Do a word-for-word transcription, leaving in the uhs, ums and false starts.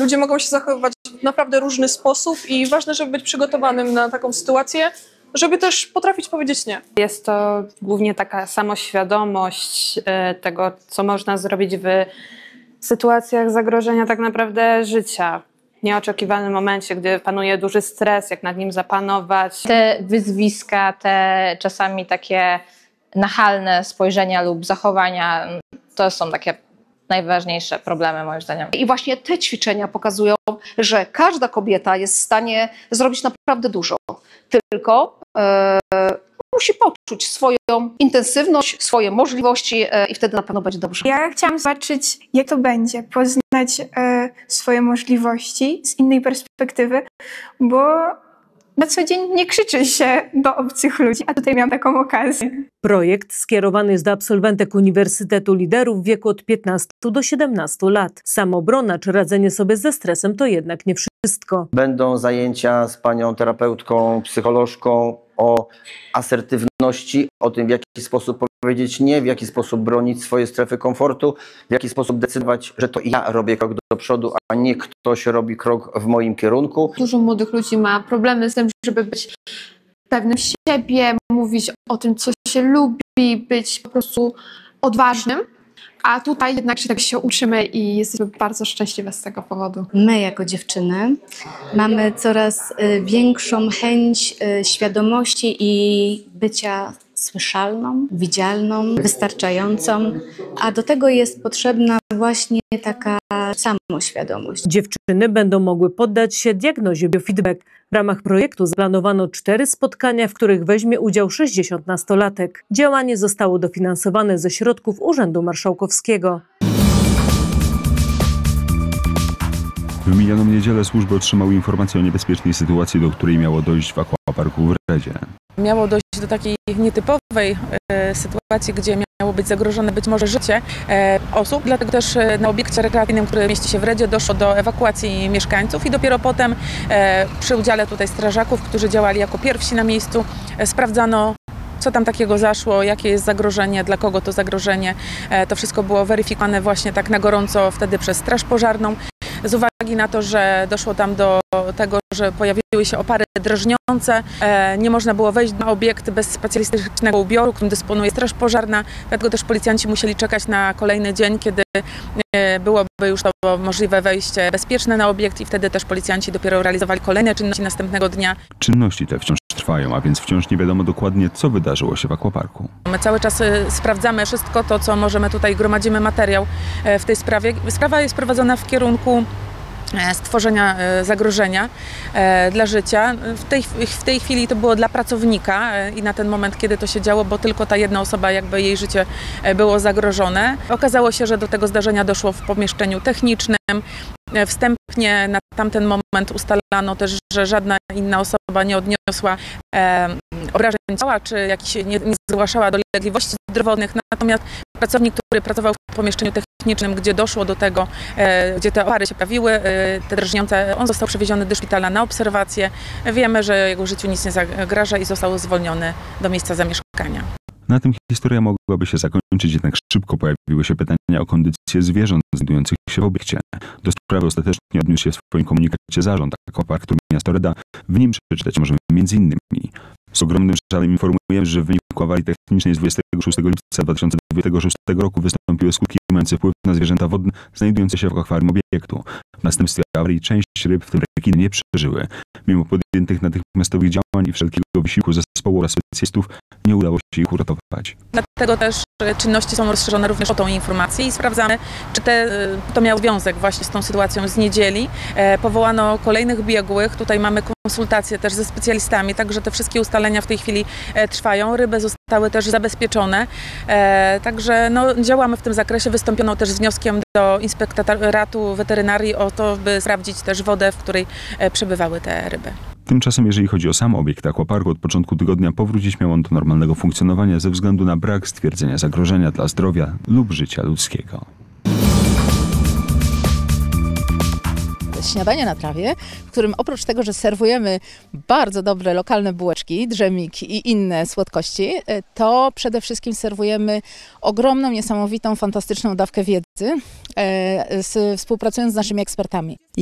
ludzie mogą się zachowywać w naprawdę różny sposób i ważne, żeby być przygotowanym na taką sytuację, żeby też potrafić powiedzieć nie. Jest to głównie taka samoświadomość tego, co można zrobić w sytuacjach zagrożenia tak naprawdę życia. W nieoczekiwanym momencie, gdy panuje duży stres, jak nad nim zapanować. Te wyzwiska, te czasami takie nachalne spojrzenia lub zachowania, to są takie najważniejsze problemy moim zdaniem. I właśnie te ćwiczenia pokazują, że każda kobieta jest w stanie zrobić naprawdę dużo. Tylko e, musi poczuć swoją intensywność, swoje możliwości e, i wtedy na pewno będzie dobrze. Ja chciałam zobaczyć, jak to będzie, poznać e, swoje możliwości z innej perspektywy, bo na co dzień nie krzyczy się do obcych ludzi, a tutaj miałam taką okazję. Projekt skierowany jest do absolwentek Uniwersytetu Liderów w wieku od piętnastu do siedemnastu lat. Samobrona czy radzenie sobie ze stresem to jednak nie wszystko. Będą zajęcia z panią terapeutką, psycholożką o asertywności, o tym, w jaki sposób powiedzieć nie, w jaki sposób bronić swojej strefy komfortu, w jaki sposób decydować, że to ja robię krok do przodu, a nie ktoś robi krok w moim kierunku. Dużo młodych ludzi ma problemy z tym, żeby być pewnym siebie, mówić o tym, co się lubi, być po prostu odważnym. A tutaj jednak się tak się uczymy i jesteśmy bardzo szczęśliwe z tego powodu. My jako dziewczyny mamy coraz większą chęć świadomości i bycia słyszalną, widzialną, wystarczającą, a do tego jest potrzebna właśnie taka samoświadomość. Dziewczyny będą mogły poddać się diagnozie biofeedback. W ramach projektu zaplanowano cztery spotkania, w których weźmie udział sześćdziesiąt nastolatek. Działanie zostało dofinansowane ze środków Urzędu Marszałkowskiego. W minioną niedzielę służby otrzymały informację o niebezpiecznej sytuacji, do której miało dojść w aquaparku w Redzie. Miało dojść do takiej nietypowej e, sytuacji, gdzie miało być zagrożone być może życie e, osób. Dlatego też e, na obiekcie rekreacyjnym, który mieści się w Redzie, doszło do ewakuacji mieszkańców i dopiero potem e, przy udziale tutaj strażaków, którzy działali jako pierwsi na miejscu, e, sprawdzano, co tam takiego zaszło, jakie jest zagrożenie, dla kogo to zagrożenie. E, to wszystko było weryfikowane właśnie tak na gorąco wtedy przez Straż Pożarną. Z uwagi na to, że doszło tam do tego, że pojawiły się opary drażniące, e, nie można było wejść na obiekt bez specjalistycznego ubioru, którym dysponuje Straż Pożarna, dlatego też policjanci musieli czekać na kolejny dzień, kiedy e, byłoby już to możliwe wejście bezpieczne na obiekt i wtedy też policjanci dopiero realizowali kolejne czynności następnego dnia. Czynności te wciąż trwają, a więc wciąż nie wiadomo dokładnie, co wydarzyło się w aquaparku. My cały czas sprawdzamy wszystko to, co możemy tutaj, gromadzimy materiał w tej sprawie. Sprawa jest prowadzona w kierunku stworzenia zagrożenia dla życia. W tej, w tej chwili to było dla pracownika i na ten moment, kiedy to się działo, bo tylko ta jedna osoba, jakby jej życie było zagrożone. Okazało się, że do tego zdarzenia doszło w pomieszczeniu technicznym. Wstępnie na tamten moment ustalano też, że żadna inna osoba nie odniosła e, obrażeń ciała, czy jakiś, nie, nie zgłaszała dolegliwości zdrowotnych. Natomiast pracownik, który pracował w pomieszczeniu technicznym, gdzie doszło do tego, e, gdzie te opary się pojawiły, e, te drażniące, on został przewieziony do szpitala na obserwację. Wiemy, że jego życiu nic nie zagraża i został zwolniony do miejsca zamieszkania. Na tym historia mogłaby się zakończyć, jednak szybko pojawiły się pytania o kondycję zwierząt znajdujących się w obiekcie. Do sprawy ostatecznie odniósł się w swoim komunikacie zarząd aquaparku miasta Reda. W nim przeczytać możemy między innymi: z ogromnym żalem informujemy, że w wyniku awarii technicznej z dwudziestego szóstego lipca dwa tysiące dwudziestego szóstego roku wystąpiły skutki mające wpływ na zwierzęta wodne znajdujące się w akwarium obiektu. W następstwie awarii część ryb, w tym rekiny, nie przeżyły. Mimo podjętych natychmiastowych działań i wszelkiego wysiłku zespołu oraz specjalistów nie udało się ich uratować. Dlatego też czynności są rozszerzone również o tą informację i sprawdzamy, czy te, to miało związek właśnie z tą sytuacją z niedzieli. E, powołano kolejnych biegłych, tutaj mamy konsultacje też ze specjalistami, także te wszystkie ustalenia w tej chwili e, trwają. Ryby zostały też zabezpieczone, e, także no, działamy w tym zakresie. Wystąpiono też z wnioskiem do Inspektoratu Weterynarii o to, by sprawdzić też wodę, w której e, przebywały te ryby. Tymczasem, jeżeli chodzi o sam obiekt aquaparku, od początku tygodnia powrócić miał on do normalnego funkcjonowania ze względu na brak stwierdzenia zagrożenia dla zdrowia lub życia ludzkiego. Śniadanie na trawie, w którym oprócz tego, że serwujemy bardzo dobre lokalne bułeczki, dżemik i inne słodkości, to przede wszystkim serwujemy ogromną, niesamowitą, fantastyczną dawkę wiedzy, współpracując z naszymi ekspertami.